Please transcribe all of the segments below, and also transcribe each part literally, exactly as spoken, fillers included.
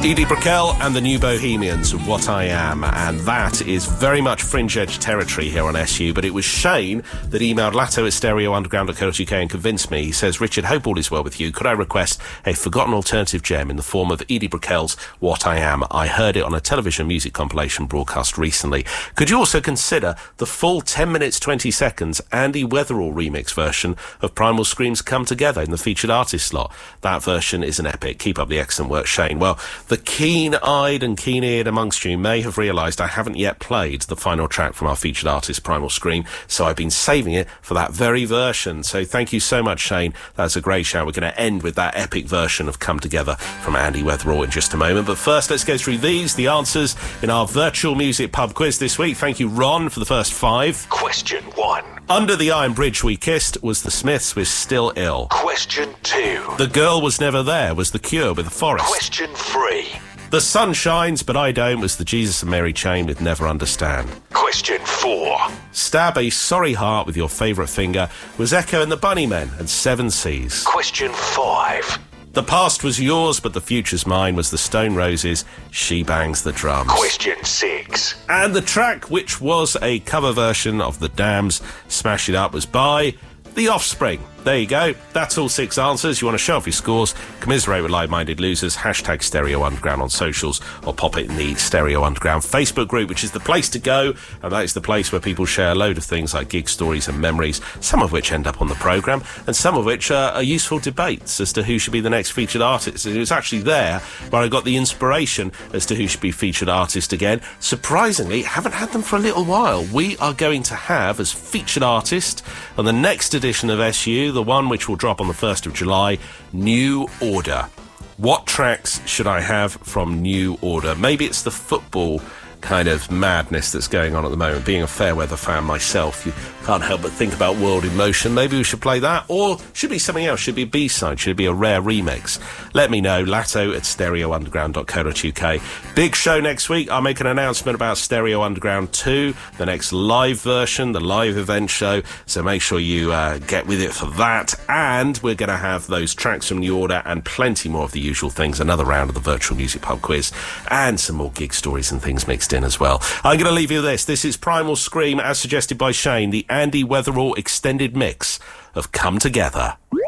Edie Brickell and the New Bohemians, What I Am, and that is very much fringe edge territory here on S U, but it was Shane that emailed Latto at stereo underground dot co dot uk and convinced me. He says, Richard, hope all is well with you. Could I request a forgotten alternative gem in the form of Edie Brickell's What I Am? I heard it on a television music compilation broadcast recently. Could you also consider the full ten minutes twenty seconds Andy Weatherall remix version of Primal Scream's Come Together in the featured artist slot? That version is an epic. Keep up the excellent work, Shane. Well, the keen-eyed and keen-eared amongst you may have realised I haven't yet played the final track from our featured artist, Primal Scream, so I've been saving it for that very version. So thank you so much, Shane. That's a great shout. We're going to end with that epic version of Come Together from Andy Weatherall in just a moment. But first, let's go through these, the answers in our virtual music pub quiz this week. Thank you, Ron, for the first five. Question one. Under the Iron Bridge We Kissed was the Smiths with Still Ill. Question two. The Girl Was Never There was The Cure with The Forest. Question three. The Sun Shines But I Don't was the Jesus and Mary Chain with Never Understand. Question four. Stab a Sorry Heart with Your Favourite Finger was Echo and the Bunnymen and Seven Seas. Question five. The Past Was Yours But the Future's Mine was the Stone Roses, She Bangs the Drums. Question six. And the track, which was a cover version of The Damn's Smash It Up, was by The Offspring. There you go. That's all six answers. You want to show off your scores? Commiserate with like-minded losers. Hashtag Stereo Underground on socials, or pop it in the Stereo Underground Facebook group, which is the place to go. And that is the place where people share a load of things like gig stories and memories, some of which end up on the programme, and some of which uh, are useful debates as to who should be the next featured artist. And it was actually there where I got the inspiration as to who should be featured artist again. Surprisingly, haven't had them for a little while. We are going to have as featured artist on the next edition of S U, the one which will drop on the first of July, New Order. What tracks should I have from New Order? Maybe it's the football kind of madness that's going on at the moment. Being a fair weather fan myself, you can't help but think about World in Motion. Maybe we should play that, or should it be something else? Should it be a B-side? Should it be a rare remix? Let me know. Latto at stereo underground dot co dot uk. Big show next week. I'll make an announcement about Stereo Underground two, the next live version, the live event show, so make sure you uh, get with it for that. And we're going to have those tracks from New Order and plenty more of the usual things, another round of the virtual music pub quiz, and some more gig stories and things mixed in as well. I'm going to leave you with this. This is Primal Scream, as suggested by Shane, the Andy Weatherall extended mix of Come Together. This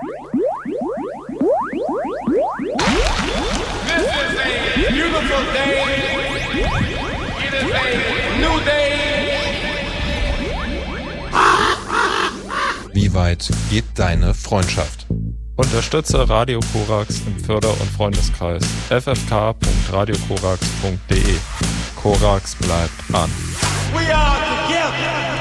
is a beautiful day. It is a new day. Wie weit geht deine Freundschaft? Unterstütze Radio Korax im Förder- und Freundeskreis. f f k punkt radio korax punkt d e. Korax bleibt an. We are together.